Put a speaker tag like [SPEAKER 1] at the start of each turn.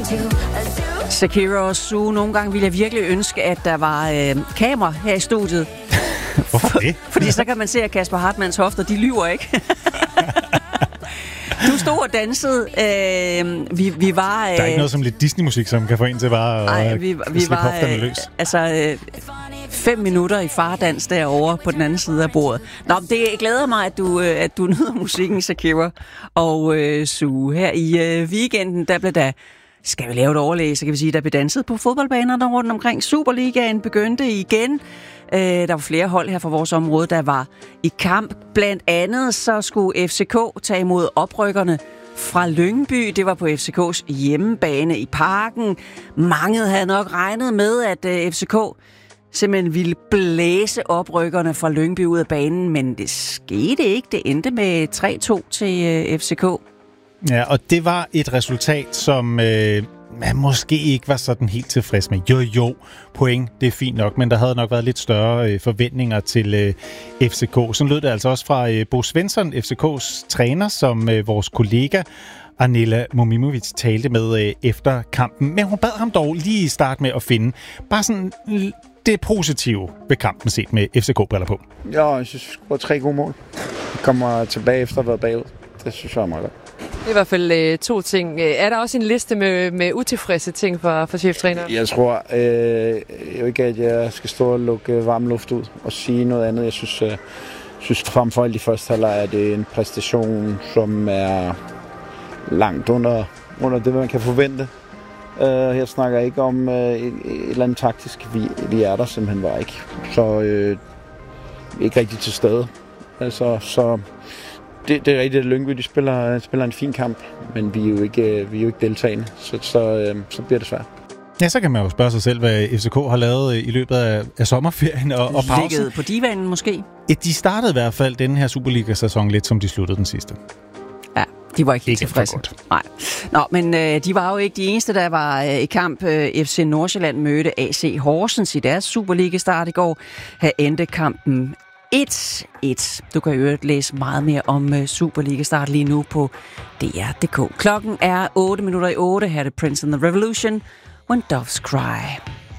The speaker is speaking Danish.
[SPEAKER 1] Shakira og Sue, nogle gange ville jeg virkelig ønske, at der var kamera her i studiet.
[SPEAKER 2] Hvorfor det?
[SPEAKER 1] Fordi så kan man se, at Kasper Hartmanns hofter, de lyver ikke. Du stod og dansede. Vi var...
[SPEAKER 2] Der er ikke noget som lidt Disney-musik, som kan få en til bare at slippe hofterne løs.
[SPEAKER 1] 5 minutter i fardans derovre på den anden side af bordet. Nå, det glæder mig, at du nyder musikken, Shakira og Sue. Her i weekenden, der blev der... Skal vi lave et overlæg, så kan vi sige, der blev danset på fodboldbanerne rundt omkring. Superligaen begyndte igen. Der var flere hold her fra vores område, der var i kamp. Blandt andet så skulle FCK tage imod oprykkerne fra Lyngby. Det var på FCK's hjemmebane i Parken. Mange havde nok regnet med, at FCK simpelthen ville blæse oprykkerne fra Lyngby ud af banen, men det skete ikke. Det endte med 3-2 til FCK.
[SPEAKER 2] Ja, og det var et resultat, som man måske ikke var sådan helt tilfreds med. Jo, point, det er fint nok, men der havde nok været lidt større forventninger til FCK. Sådan lød det altså også fra Bo Svensson, FCK's træner, som vores kollega Arnella Momimovic talte med efter kampen. Men hun bad ham dog lige starte med at finde bare sådan det positive ved kampen set med FCK-briller på.
[SPEAKER 3] Ja, jeg synes, det var 3 gode mål. Vi kommer tilbage efter at have været bagud. Det synes jeg er meget godt.
[SPEAKER 4] Det er i hvert fald 2 ting. Er der også en liste med utilfredse ting for cheftræneren?
[SPEAKER 3] Jeg tror jo ikke, at jeg skal stå og lukke varm luft ud og sige noget andet. Jeg synes frem for alt i første halvleg, at det er en præstation, som er langt under det, man kan forvente. Her snakker jeg ikke om et eller andet taktisk. Vi er der simpelthen bare ikke. Så ikke rigtig til stede. Altså, så det er rigtigt, at Lyngby de spiller en fin kamp, men vi er jo ikke deltagende, så bliver det svært.
[SPEAKER 2] Ja, så kan man jo spørge sig selv, hvad FCK har lavet i løbet af sommerferien og pausen.
[SPEAKER 1] Ligget på divanen måske?
[SPEAKER 2] Ja, de startede i hvert fald denne her Superliga-sæson lidt, som de sluttede den sidste.
[SPEAKER 1] Ja, de var ikke helt tilfredse. Nej. Nå, men de var jo ikke de eneste, der var i kamp. FC Nordsjælland mødte AC Horsens i deres Superliga-start i går. Her endte kampen 1-1. Du kan jo læse meget mere om Superliga-start lige nu på DR.dk. Klokken er 8:08. Her er det Prince and the Revolution, When Doves Cry.